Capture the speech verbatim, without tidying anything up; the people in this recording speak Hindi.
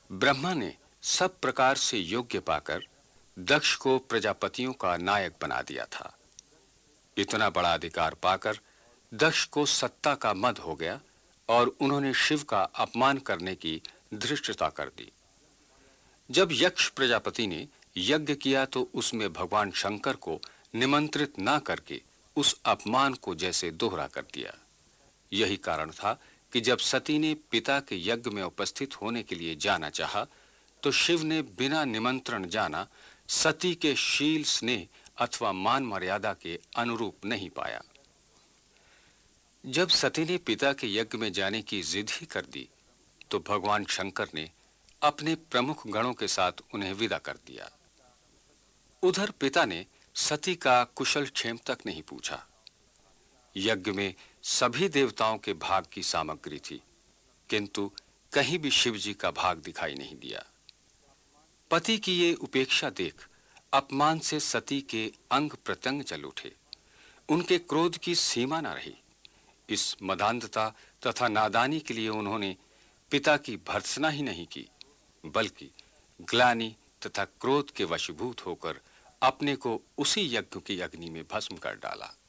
ब्रह्मा ने सब प्रकार से योग्य पाकर दक्ष को प्रजापतियों का नायक बना दिया था। इतना बड़ा अधिकार पाकर दक्ष को सत्ता का मद हो गया और उन्होंने शिव का अपमान करने की धृष्टता कर दी। जब यक्ष प्रजापति ने यज्ञ किया तो उसमें भगवान शंकर को निमंत्रित ना करके उस अपमान को जैसे दोहरा कर दिया। यही कारण था कि जब सती ने पिता के यज्ञ में उपस्थित होने के लिए जाना चाहा, तो शिव ने बिना निमंत्रण जाना सती के शील, स्नेह अथवा मान मर्यादा के अनुरूप नहीं पाया। जब सती ने पिता के यज्ञ में जाने की जिद ही कर दी, तो भगवान शंकर ने अपने प्रमुख गणों के साथ उन्हें विदा कर दिया। उधर पिता ने सती का कुशल क्षेम तक नहीं पूछा। यज्ञ में सभी देवताओं के भाग की सामग्री थी, किंतु कहीं भी शिव जी का भाग दिखाई नहीं दिया। पति की ये उपेक्षा देख अपमान से सती के अंग प्रत्यंग जल उठे। उनके क्रोध की सीमा न रही। इस मदांधता तथा नादानी के लिए उन्होंने पिता की भर्त्सना ही नहीं की, बल्कि ग्लानि तथा क्रोध के वशीभूत होकर अपने को उसी यज्ञ की अग्नि में भस्म कर डाला।